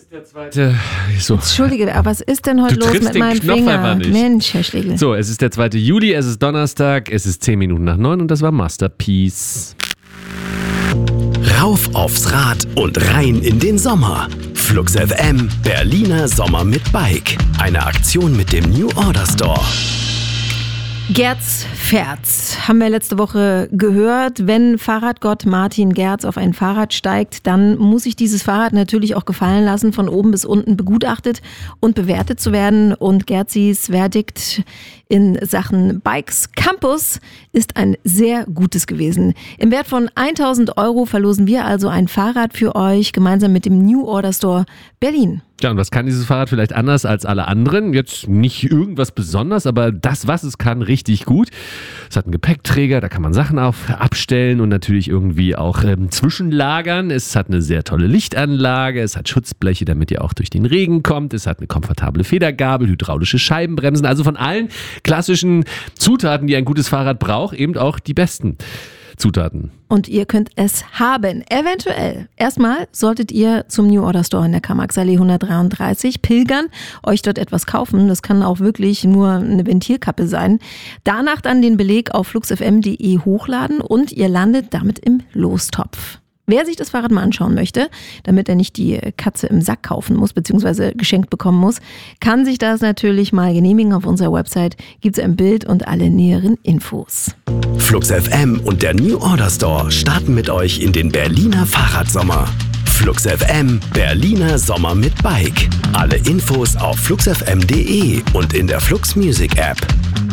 Der zweite. So. Entschuldige, aber was ist denn heute los mit meinem Finger? Mensch, Herr Schlegel. So, es ist der 2. Juli, es ist Donnerstag, es ist 10 Minuten nach 9 und das war Masterpiece. Rauf aufs Rad und rein in den Sommer. Flux FM, Berliner Sommer mit Bike. Eine Aktion mit dem New Order Store. Gerz Ferz, haben wir letzte Woche gehört. Wenn Fahrradgott Martin Gerz auf ein Fahrrad steigt, dann muss sich dieses Fahrrad natürlich auch gefallen lassen, von oben bis unten begutachtet und bewertet zu werden. Und Gerzis Verdikt in Sachen Bikes Campus ist ein sehr gutes gewesen. Im Wert von 1.000 € verlosen wir also ein Fahrrad für euch, gemeinsam mit dem New Order Store Berlin. Ja, und was kann dieses Fahrrad vielleicht anders als alle anderen? Jetzt nicht irgendwas Besonderes, aber das, was es kann, richtig gut. Es hat einen Gepäckträger, da kann man Sachen abstellen und natürlich irgendwie auch zwischenlagern. Es hat eine sehr tolle Lichtanlage, es hat Schutzbleche, damit ihr auch durch den Regen kommt. Es hat eine komfortable Federgabel, hydraulische Scheibenbremsen. Also von allen klassischen Zutaten, die ein gutes Fahrrad braucht, eben auch die besten Zutaten. Und ihr könnt es haben, eventuell. Erstmal solltet ihr zum New Order Store in der Karl-Marx-Allee 133 pilgern, euch dort etwas kaufen. Das kann auch wirklich nur eine Ventilkappe sein. Danach dann den Beleg auf fluxfm.de hochladen und ihr landet damit im Lostopf. Wer sich das Fahrrad mal anschauen möchte, damit er nicht die Katze im Sack kaufen muss, beziehungsweise geschenkt bekommen muss, kann sich das natürlich mal genehmigen. Auf unserer Website gibt es ein Bild und alle näheren Infos. Flux FM und der New Order Store starten mit euch in den Berliner Fahrradsommer. Flux FM, Berliner Sommer mit Bike. Alle Infos auf fluxfm.de und in der Flux Music App.